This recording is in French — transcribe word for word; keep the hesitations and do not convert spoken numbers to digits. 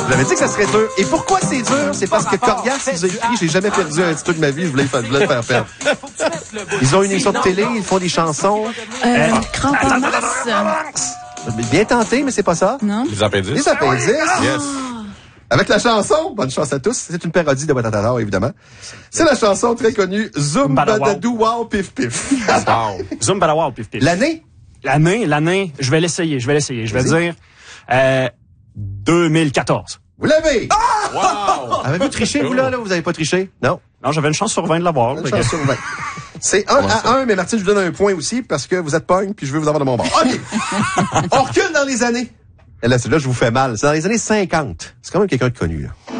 Vous avez dit que ça serait dur. Et pourquoi c'est dur? C'est parce que Corias nous a écrit, j'ai jamais perdu un titre de ma vie, je voulais, je voulais le faire perdre. Ils ont une émission de télé, ils font des chansons. Euh, Crampe en masse. Bien tenté, mais c'est pas ça. Non? Les appendices. Les appendices. Yes. Avec la chanson, bonne chance à tous, c'est une parodie de Watatata, évidemment. C'est la chanson très connue, Zoom Badadou Wow Pif Pif. Wow. Zoom Badawao Pif Pif. L'année? L'année, l'année, je vais l'essayer, je vais l'essayer. Je vais dire euh, deux mille quatorze. Vous l'avez! Wow! Avez-vous triché, vous, là, là? Vous avez pas triché? Non? Non, j'avais une chance sur vingt de l'avoir. Une chance sur vingt. C'est un à un, mais Martine, je vous donne un point aussi parce que vous êtes pogne puis je veux vous avoir de mon bord. OK. On recule dans les années. Et là, c'est là, je vous fais mal. C'est dans les années cinquante. C'est quand même quelqu'un de connu, là.